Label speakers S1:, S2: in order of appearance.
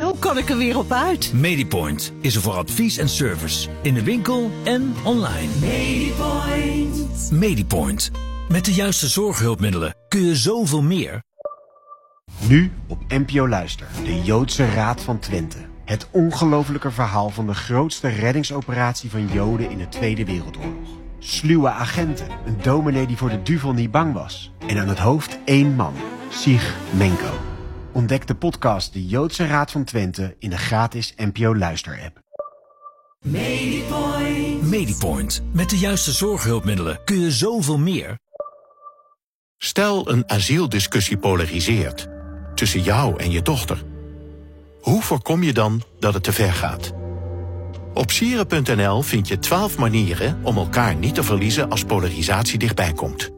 S1: Hoe kan ik er weer op uit?
S2: Medipoint is er voor advies en service. In de winkel en online.
S1: Medipoint.
S2: Medipoint. Met de juiste zorghulpmiddelen kun je zoveel meer.
S3: Nu op NPO Luister, de Joodse Raad van Twente. Het ongelofelijke verhaal van de grootste reddingsoperatie van Joden in de Tweede Wereldoorlog. Sluwe agenten, een dominee die voor de duivel niet bang was. En aan het hoofd 1 man, Sig Menko. Ontdek de podcast De Joodse Raad van Twente in de gratis NPO Luister-app.
S1: Medipoint.
S2: Medipoint. Met de juiste zorghulpmiddelen kun je zoveel meer.
S4: Stel een asieldiscussie polariseert tussen jou en je dochter. Hoe voorkom je dan dat het te ver gaat? Op sieren.nl vind je 12 manieren om elkaar niet te verliezen als polarisatie dichtbij komt.